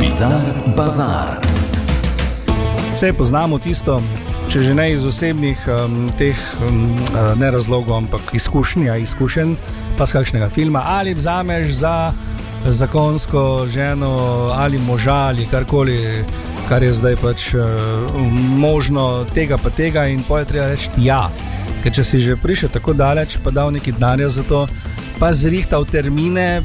Bazar. Vse poznamo tisto, če že ne iz osebnih ne razlogov, ampak izkušenj, pa z kakšnega filma, ali vzameš za zakonsko ženo ali moža ali karkoli, kar je zdaj pač možno tega pa tega, in potem je treba reči ja. Ker če si že prišel tako daleč, pa dal neki denarja za to, pa zrihtal termine,